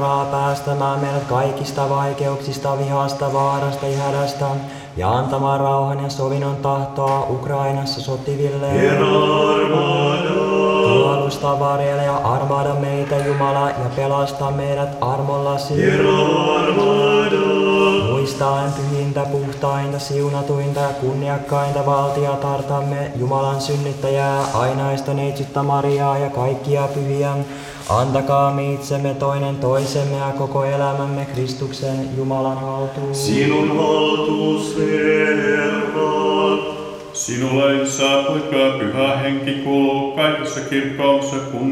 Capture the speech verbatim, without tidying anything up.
Herraa päästämään meidät kaikista vaikeuksista, vihasta, vaarasta ja hädästä ja antamaan rauhan ja sovinnon tahtoa Ukrainassa sotiville. Puolusta, varjele ja armaada meitä, Jumala, ja pelasta meidät armollasi. Muistaen pyhintä, puhtainta, siunatuinta ja kunniakkainta valtiatartamme, Jumalan synnyttäjää, ainaista neitsyttä Mariaa ja kaikkia pyhiä. Antakaamme itsemme toinen toisemme ja koko elämämme Kristuksen Jumalan haltuun. Sinun haltuus, Herra. Sinulle Isä, Poika ja Pyhä Henki kuuluu kaikessa kirkkaudessa kun